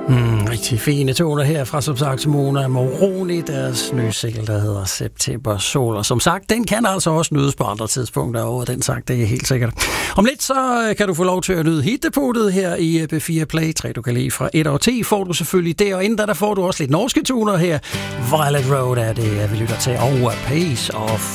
Rigtig fine toner her fra, som sagt, Mona Moroni, deres nye single, der hedder September Sol. Og som sagt, den kan altså også nydes på andre tidspunkter over den sagt, det er helt sikkert. Om lidt så kan du få lov til at nyde hitdepotet her i B4 Play. 3 du kan lide fra 1 år 10 får du selvfølgelig det, og inden der får du også lidt norske toner her. Violet Road er det, vi lytter til, og Pace of